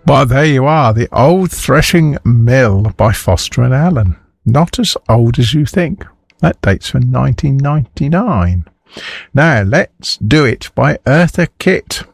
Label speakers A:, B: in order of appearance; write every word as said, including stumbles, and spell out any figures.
A: Well, there you are, The Old Threshing Mill by Foster and Allen. Not as old as you think. That dates from nineteen ninety-nine. Now, Let's Do It by Eartha Kitt.